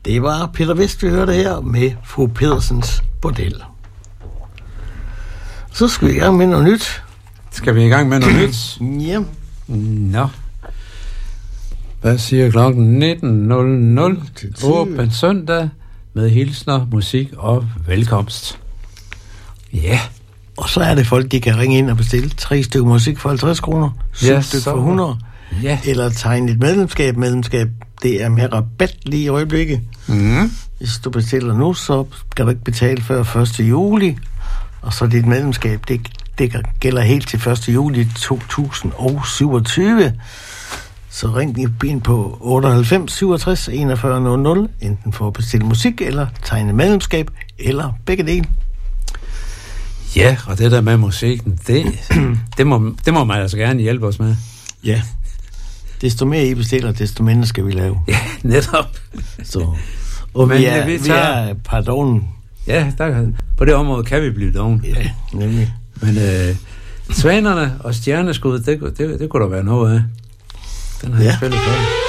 Det var Peter Vest, vi hørte her med fru Pedersens Bordel. Så skal vi i gang med noget nyt. Skal vi i gang med noget nyt? Ja. Nå. Hvad siger klokken? 19.00. Åben søndag med hilsner, musik og velkomst. Ja. Og så er det folk, de kan ringe ind og bestille 3 stykker musik for 50 kroner, 7 stykker for 100, eller tegne et medlemskab. Det er med rabat lige i øjeblikket. Hvis du bestiller nu, så skal du ikke betale før 1. juli, og så dit medlemskab, det gælder helt til 1. juli 2027. Så ring ind på 98 67 41 00, enten for at bestille musik, eller tegne medlemskab, eller begge dele. Ja, og det der med musikken, det må man altså gerne hjælpe os med. Ja. Desto mere I bestiller, desto mindre skal vi lave. Ja, netop. Så. Og vi er pardon. Ja, på det område kan vi blive doven. Ja, nemlig. Men Svanerne og Stjerneskud, det kunne der være noget af. Den har jeg spillet før.